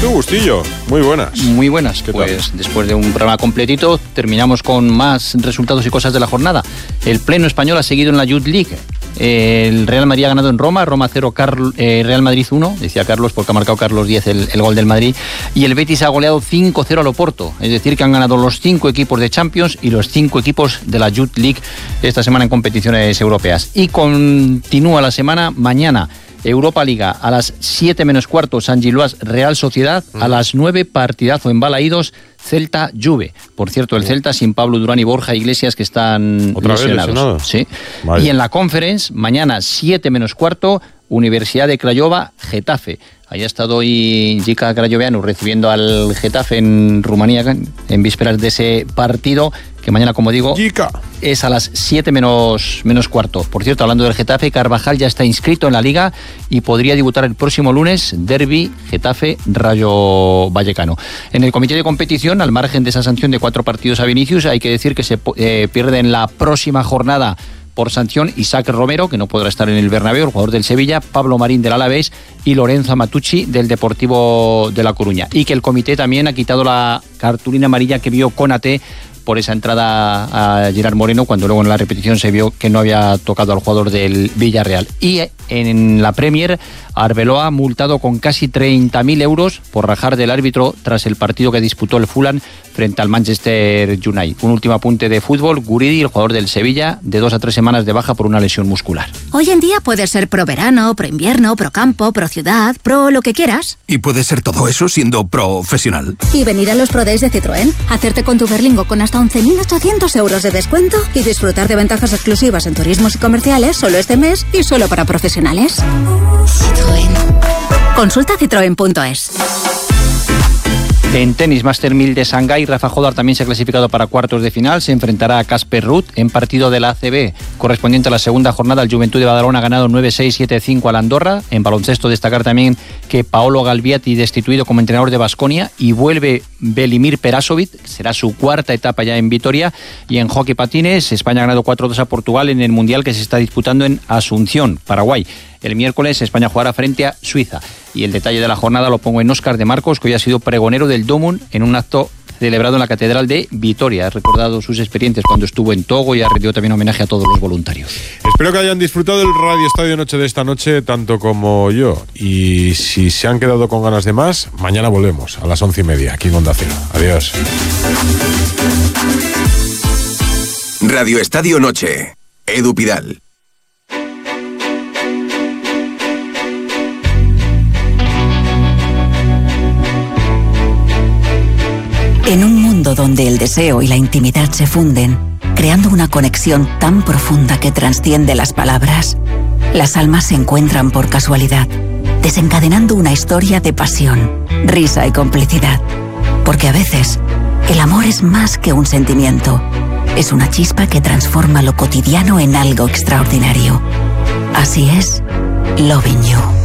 tú, Bustillo? Muy buenas. Muy buenas. Pues después de un programa completito, terminamos con más resultados y cosas de la jornada. El pleno español ha seguido en la Youth League. El Real Madrid ha ganado en Roma 0, Real Madrid 1, decía Carlos, porque ha marcado Carlos 10 el gol del Madrid, y el Betis ha goleado 5-0 al Oporto, es decir que han ganado los 5 equipos de Champions y los 5 equipos de la Youth League esta semana en competiciones europeas. Y continúa la semana mañana. Europa Liga a las 7 menos cuarto, San Giloás Real Sociedad, a las 9 partidazo en Balaídos, Celta Juve. Por cierto, el Celta sin Pablo Durán y Borja Iglesias, que están lesionados. Sí. Y en la Conference, mañana 7 menos cuarto, Universidad de Craiova, Getafe. Ahí ha estado hoy Jica Crayoveanu recibiendo al Getafe en Rumanía en vísperas de ese partido, que mañana, como digo, es a las 7 menos cuarto. Por cierto, hablando del Getafe, Carvajal ya está inscrito en la Liga y podría debutar el próximo lunes, derbi Getafe-Rayo Vallecano. En el comité de competición, al margen de esa sanción de 4 partidos a Vinicius, hay que decir que se pierde en la próxima jornada por sanción Isaac Romero, que no podrá estar en el Bernabéu, el jugador del Sevilla, Pablo Marín del Alavés y Lorenzo Amatucci del Deportivo de La Coruña. Y que el comité también ha quitado la cartulina amarilla que vio Konaté por esa entrada a Gerard Moreno, cuando luego en la repetición se vio que no había tocado al jugador del Villarreal. Y en la Premier, Arbeloa multado con casi 30.000 euros por rajar del árbitro tras el partido que disputó el Fulham frente al Manchester United. Un último apunte de fútbol: Guridi, el jugador del Sevilla, de 2 a 3 semanas de baja por una lesión muscular. Hoy en día puedes ser pro verano, pro invierno, pro campo, pro ciudad, pro lo que quieras. Y puedes ser todo eso siendo profesional. Y venir a los Pro Days de Citroën, hacerte con tu Berlingo con hasta 11.800 euros de descuento y disfrutar de ventajas exclusivas en turismos y comerciales solo este mes y solo para profesionales. Citroën. Consulta citroen.es. En tenis, Master 1000 de Shanghái, Rafa Jodar también se ha clasificado para cuartos de final. Se enfrentará a Casper Ruud en partido de la ACB correspondiente a la segunda jornada. El Juventud de Badalona ha ganado 9-6, 7-5 al Andorra. En baloncesto, destacar también que Paolo Galviati, destituido como entrenador de Baskonia, y vuelve Velimir Perasovic, será su cuarta etapa ya en Vitoria. Y en hockey patines, España ha ganado 4-2 a Portugal en el Mundial que se está disputando en Asunción, Paraguay. El miércoles España jugará frente a Suiza. Y el detalle de la jornada lo pongo en Óscar de Marcos, que hoy ha sido pregonero del Domun en un acto celebrado en la Catedral de Vitoria. Ha recordado sus experiencias cuando estuvo en Togo y ha rendido también homenaje a todos los voluntarios. Espero que hayan disfrutado el Radio Estadio Noche de esta noche tanto como yo. Y si se han quedado con ganas de más, mañana volvemos a las 11:30 aquí en Onda Cero. Adiós. Radio Estadio Noche. Edu Pidal. En un mundo donde el deseo y la intimidad se funden, creando una conexión tan profunda que trasciende las palabras, las almas se encuentran por casualidad, desencadenando una historia de pasión, risa y complicidad. Porque a veces, el amor es más que un sentimiento, es una chispa que transforma lo cotidiano en algo extraordinario. Así es, Loving You.